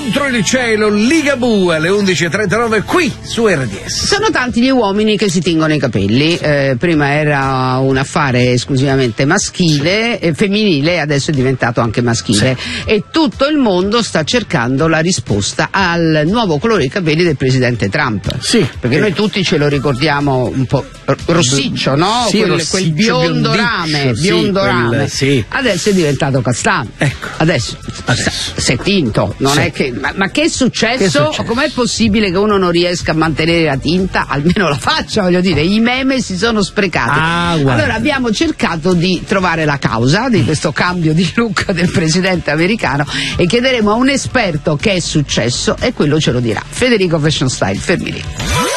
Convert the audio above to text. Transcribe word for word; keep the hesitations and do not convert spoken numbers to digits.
Contro il cielo, Ligabue alle undici e trentanove qui su R D S. Sono tanti gli uomini che si tingono i capelli, eh, prima era un affare esclusivamente maschile, sì. eh, femminile, adesso è diventato anche maschile, sì. E tutto il mondo sta cercando la risposta al nuovo colore dei capelli del presidente Trump. Sì. Perché eh. noi tutti ce lo ricordiamo un po' rossiccio, no? Sì, quel, rossiccio, quel biondo rame, sì, biondo quel, rame. Sì. Adesso è diventato castano. Ecco. Adesso, Adesso. si è tinto, non Sì. è che ma, ma che è successo? Che è successo? Com'è possibile che uno non riesca a mantenere la tinta? Almeno la faccia, voglio dire, i meme si sono sprecati. Ah, allora abbiamo cercato di trovare la causa di questo cambio di look del presidente americano e chiederemo a un esperto che è successo e quello ce lo dirà. Federico Fashion Style, fermi lì.